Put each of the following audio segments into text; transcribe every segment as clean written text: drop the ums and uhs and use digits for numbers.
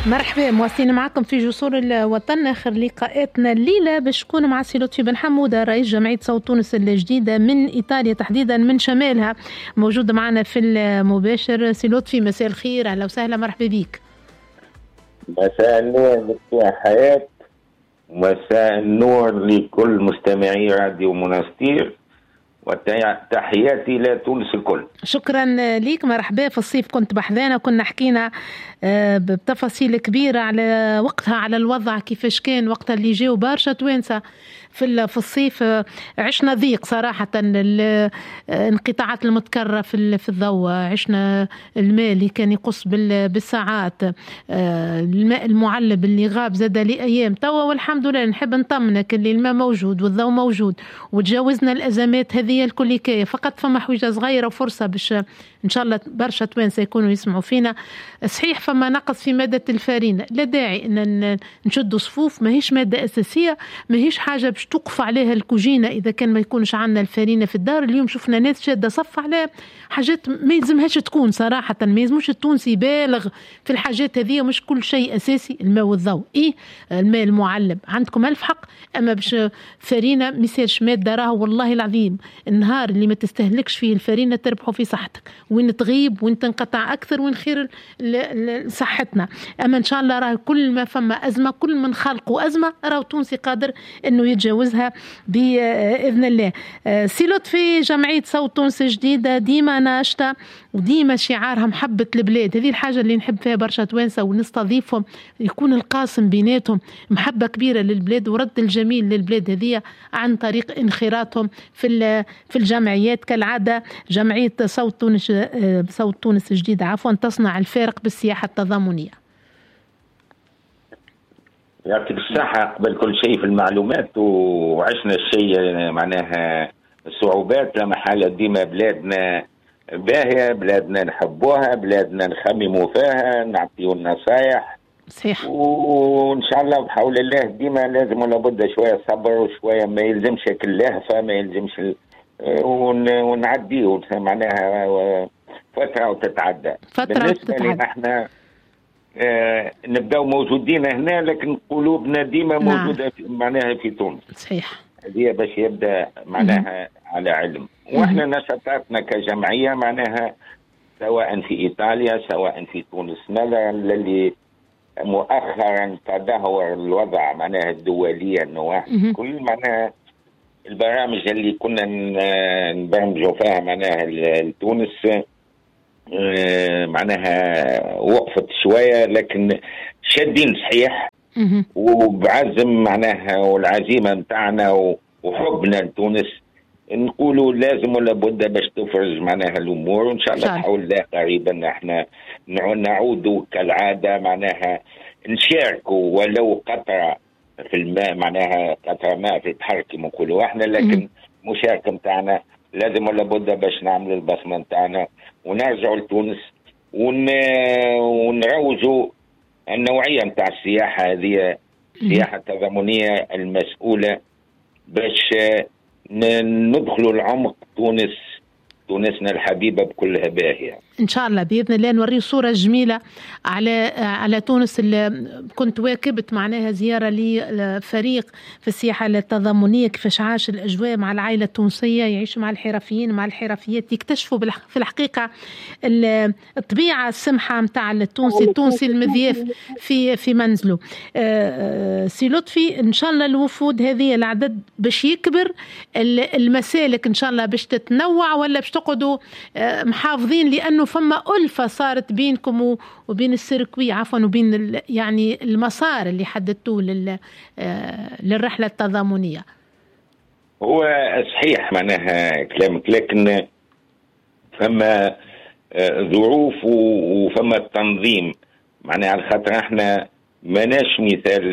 مرحبا، مواصلين معكم في جسور الوطن. آخر لقاءاتنا الليلة باش تكون مع سي لطفي بن حمودة، رئيس جمعية صوت تونس الجديدة من إيطاليا، تحديدا من شمالها، موجود معنا في المباشر. سي لطفي، مساء الخير، أهلا وسهلا، مرحبا بك. مساء النور دكتور حياة، مساء النور لكل مستمعي راديو منستير، وتحياتي لتونس الكل. شكرا ليك، مرحبا. في الصيف كنت بحذانا، كنا حكينا بتفاصيل كبيرة على وقتها، على الوضع كيفاش كان وقتها اللي جاوا برشا توانسة في الصيف. عشنا ضيق صراحة، الانقطاعات المتكررة في الضوء، عشنا الماء اللي كان يقص بالساعات، الماء المعلب اللي غاب زاد لأيام توا، والحمد لله نحب نطمنك اللي الماء موجود والضوء موجود، وتجاوزنا الأزمات هذه الكليكية. فقط فما حويجة صغيرة وفرصة باش إن شاء الله برشا توانسة يكونوا يسمعوا فينا. صحيح فما نقص في مادة الفارينة، لا داعي أن نشدوا صفوف، ماهيش مادة أساسية، ماهيش حاجة باش توقف عليها الكوجينة إذا كان ما يكونش عندنا الفارينة في الدار. اليوم شفنا ناس شادة صف على حاجات ما يلزمهاش تكون صراحة، ما يلزموش التونسي بالغ في الحاجات هذه، مش كل شيء أساسي. الماء والضوء، الماء المعلب عندكم ألف حق، أما باش فارينة ميسالش مادة، راه والله العظيم النهار اللي ما تستهلكش فيه الفارينة تربحوا في صحتك، وين تغيب وين تنقطع أكثر وين خير صحتنا. أما إن شاء الله راه كل ما فما أزمة، كل من خلقوا أزمة راه تونسي قادر إنه يتجاوزها بإذن الله. سي لطفي، جمعية صوت تونس الجديدة ديما ناشطة وديما شعارها محبة البلاد، هذه الحاجة اللي نحب فيها برشا توانسة، ونستضيفهم يكون القاسم بيناتهم محبة كبيرة للبلاد ورد الجميل للبلاد هذه عن طريق انخراطهم في الجمعيات. كالعادة جمعية صوت تونس الجديدة عفوا تصنع الفارق بالسياحة التضامنية. يعطيك الصحة. قبل كل شيء في المعلومات، وعشنا الشيء معناها الصعوبات، لما حالة ديما بلادنا باهية، بلادنا نحبوها، بلادنا نخمموا فيها، نعطيو النصايح. صحيح. وإن شاء الله بحول الله ديما لازم ولا بد شوية صبر وشوية ما يلزمش كل لهفة، ما يلزمش ونعديه معناها فترة وتتعدى. بالنسبة لنا احنا نبداو موجودين هنا، لكن قلوبنا ديما موجودة معناها في تونس. صحيح. هذه باش يبدا معناها على علم. واحنا نشاطاتنا كجمعية معناها سواء في إيطاليا سواء في تونس، نرى اللي مؤخرا تدهور الوضع معناها الدولية، انه كل معناها البرامج اللي كنا نبرمجوا فيها معناها لتونس معناها وقفت شوية، لكن شادين صحيح وبعزم معناها والعزيمة متاعنا وحبنا لتونس نقولوا لازم ولا بد باش تفرج معناها الأمور، وإن شاء الله تحول الله قريبا احنا نعود كالعادة معناها نشاركوا ولو قطرة في الماء، معناها قطرة ماء في البحر كما نقولوا احنا، لكن مشاركة متاعنا لازم ولا بد باش نعمل البصمة متاعنا ونرجعوا لتونس ونروجوا النوعية متاع السياحة هذه، السياحة التضامنية المسؤولة، باش ندخلوا العمق تونسنا الحبيبة بكلها باهية إن شاء الله بإذن الله. نوري صورة جميلة على تونس. اللي كنت واكبت معناها زيارة لفريق في السياحة التضامنية، كيفاش عاش الأجواء مع العائلة التونسية، يعيشوا مع الحرفيين مع الحرفيات، يكتشفوا في الحقيقة الطبيعة السمحة متاع التونسي المذياف في منزله. سي لطفي، إن شاء الله الوفود هذه العدد باش يكبر، المسالك إن شاء الله باش تتنوع، ولا باش تقعدوا محافظين، لأنه فما ألفة صارت بينكم وبين السيركوي عفوا وبين يعني المسار اللي حددتوه للرحلة التضامنية؟ هو صحيح معناها كلامك، لكن فما ظروف وفما التنظيم معناها، على خاطر احنا ماناش مثال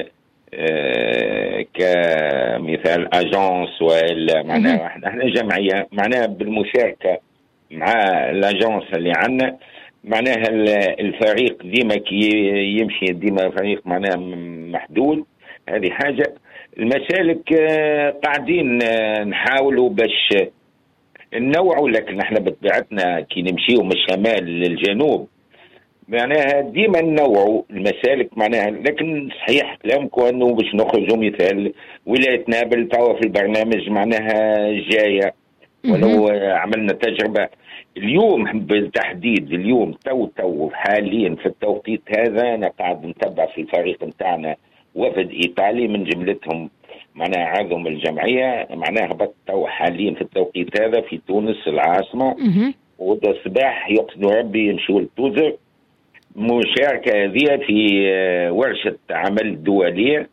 كمثال اجانس ولا معناها احنا جمعية معناها بالمشاركة مع الاجانس اللي عندنا، معناها الفريق ديما كي يمشي ديما فريق معناها محدود. هذه حاجة. المسالك قاعدين نحاولوا باش ننوعوا، لكن احنا بطبيعتنا كي نمشيو من الشمال للجنوب معناها ديما ننوعوا المسالك معناها. لكن صحيح كلامكم انه باش نخرجوا مثال ولايه نابل توا في البرنامج معناها جايه، ولو عملنا تجربه اليوم بالتحديد. اليوم تو حاليا في التوقيت هذا انا قاعد نتبع في الفريق نتاعنا وفد ايطالي من جملتهم معناها عضو الجمعيه، معناها هبط تو حاليا في التوقيت هذا في تونس العاصمه، والصباح يقصدوا ربي يمشوا لتوزر. مشاركة هذه في ورشة عمل دولية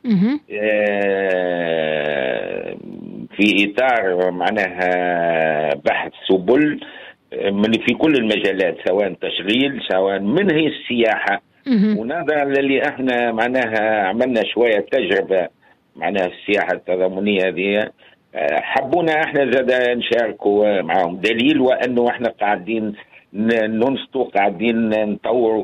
في إطار معناها بحث سبل من في كل المجالات، سواء تشغيل سواء من هي السياحة. ونظرا للي احنا معناها عملنا شوية تجربة معناها السياحة التضامنية هذه، حبونا احنا زاد نشاركوا معهم. دليل وانه احنا قاعدين ننشطوا قاعدين نطوروا.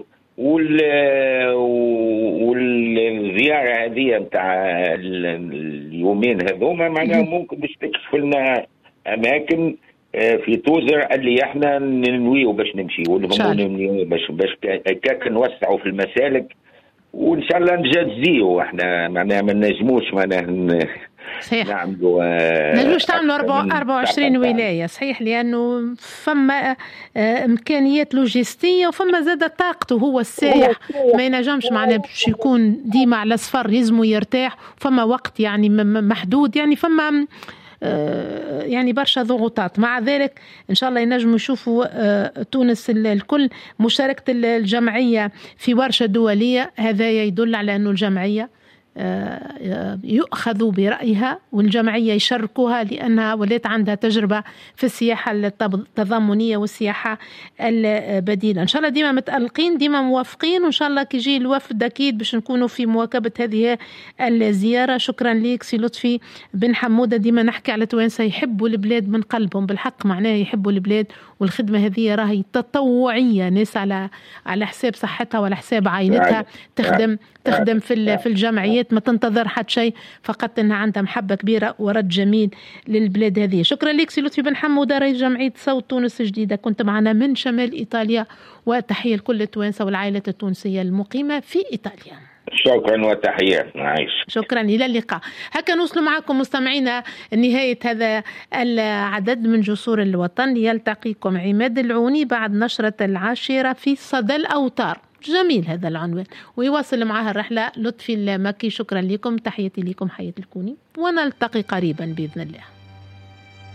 والزيارة هذه نتاع اليومين هذوما معناها ممكن باش تكشف لنا أماكن في توزر اللي احنا ننويو باش نمشيو باش كاك نوسعوا في المسالك، وإن شاء الله نجازيو. احنا معناها ما نجموش معناها صحيح نجموش تعملوا 24 ولاية صحيح، لأنه فما إمكانيات لوجستية وفما زاد طاقته هو السائح ما ينجمش معناه باش يكون ديما على صفر، يلزمو يرتاح، فما وقت يعني محدود، يعني فما يعني برشا ضغوطات. مع ذلك إن شاء الله ينجموا يشوفوا تونس الكل مشاركة الجمعية في ورشة دولية. هذا يدل على أنه الجمعية يؤخذوا برأيها والجمعية يشاركوها، لأنها ولات عندها تجربة في السياحة التضامنية والسياحة البديلة. إن شاء الله ديما متألقين ديما موافقين، وإن شاء الله كي يجي الوفد أكيد باش نكونوا في مواكبة هذه الزيارة. شكرا ليك سي لطفي بن حمودة. ديما نحكي على توانسة يحبوا البلاد من قلبهم بالحق، معناه يحبوا البلاد، والخدمة هذه راهي تطوعية، ناس على حساب صحتها وعلى حساب عائلتها تخدم في الجمعيات، ما تنتظر حد شيء، فقط انها عندها محبه كبيره ورد جميل للبلاد هذه. شكرا لك سي لطفي بن حمودة رئيس جمعيه صوت تونس الجديده، كنت معنا من شمال ايطاليا، وتحيه لكل التوانسه والعائلات التونسيه المقيمه في ايطاليا. شكرا وتحيات نعيش. شكرا، إلى اللقاء. هكا نوصل معكم مستمعينا نهاية هذا العدد من جسور الوطن. يلتقيكم عماد العوني بعد نشرة 10 في صدى الأوتار. جميل هذا العنوان، ويواصل معها الرحلة لطفي المكي. شكرا لكم، تحياتي لكم حياة الكوني، ونلتقي قريبا بإذن الله.